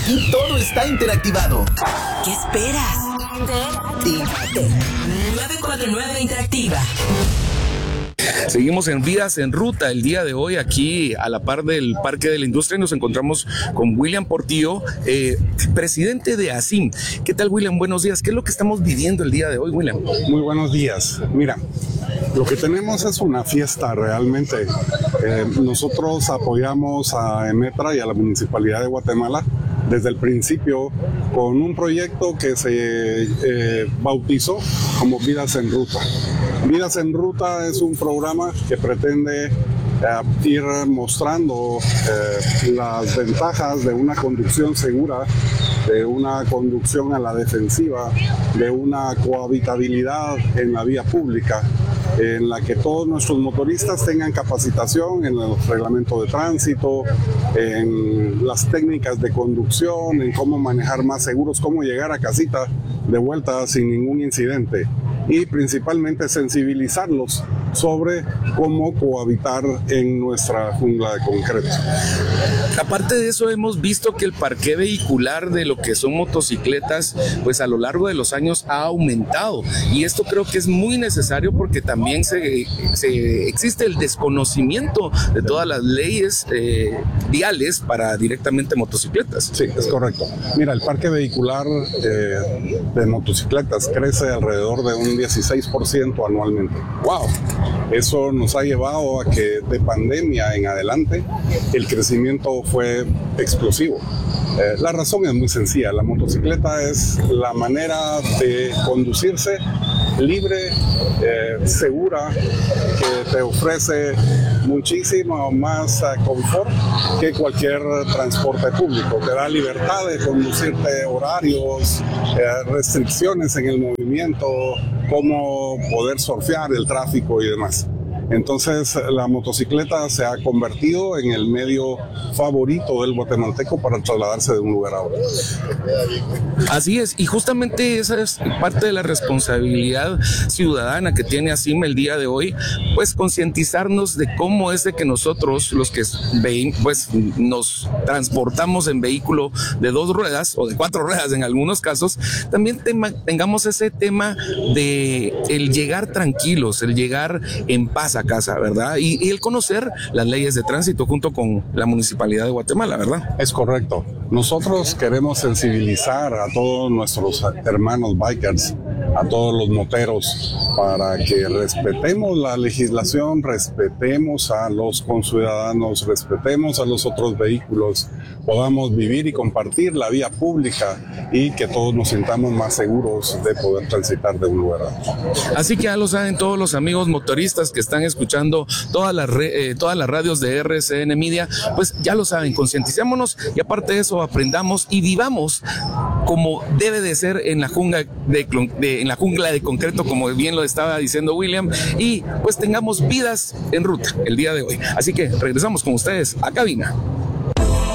Aquí todo está interactivado. ¿Qué esperas? Actívate. 949 Interactiva. Seguimos en Vidas en Ruta el día de hoy aquí a la par del Parque de la Industria y nos encontramos con William Portillo, presidente de ASIM. ¿Qué tal, William? Buenos días. ¿Qué es lo que estamos viviendo el día de hoy, William? Muy buenos días. Mira, lo que tenemos es una fiesta realmente. Nosotros apoyamos a Emetra y a la Municipalidad de Guatemala desde el principio con un proyecto que se bautizó como Vidas en Ruta. Vidas en Ruta es un programa que pretende ir mostrando las ventajas de una conducción segura, de una conducción a la defensiva, de una cohabitabilidad en la vía pública, en la que todos nuestros motoristas tengan capacitación en el reglamento de tránsito, en las técnicas de conducción, en cómo manejar más seguros, cómo llegar a casita de vuelta sin ningún incidente y principalmente sensibilizarlos sobre cómo cohabitar en nuestra jungla de concreto. Aparte de eso, hemos visto que el parque vehicular de lo que son motocicletas, pues a lo largo de los años ha aumentado y esto creo que es muy necesario porque también existe el desconocimiento de todas las leyes viales para directamente motocicletas. Sí, es correcto. Mira, el parque vehicular de motocicletas crece alrededor de un 16% anualmente. ¡Wow! Eso nos ha llevado a que de pandemia en adelante el crecimiento fue explosivo. La razón es muy sencilla. La motocicleta es la manera de conducirse libre, segura, que te ofrece muchísimo más confort que cualquier transporte público. Te da libertad de conducirte, horarios, restricciones en el movimiento, cómo poder surfear el tráfico y demás. Entonces la motocicleta se ha convertido en el medio favorito del guatemalteco para trasladarse de un lugar a otro. Así es, y justamente esa es parte de la responsabilidad ciudadana que tiene ASIM el día de hoy, pues concientizarnos de cómo es de que nosotros, los que pues nos transportamos en vehículo de 2 ruedas o de 4 ruedas en algunos casos, también tengamos ese tema de el llegar tranquilos, el llegar en paz a casa, ¿verdad? Y el conocer las leyes de tránsito junto con la Municipalidad de Guatemala, ¿verdad? Es correcto. Nosotros queremos sensibilizar a todos nuestros hermanos bikers, a todos los moteros, para que respetemos la legislación, respetemos a los conciudadanos, respetemos a los otros vehículos, podamos vivir y compartir la vía pública y que todos nos sintamos más seguros de poder transitar de un lugar a otro. Así que ya lo saben todos los amigos motoristas que están escuchando todas las radios de RCN Media, pues ya lo saben, concienticémonos y aparte de eso aprendamos y vivamos como debe de ser en la jungla de concreto, como bien lo estaba diciendo William, y pues tengamos vidas en ruta el día de hoy. Así que regresamos con ustedes a cabina.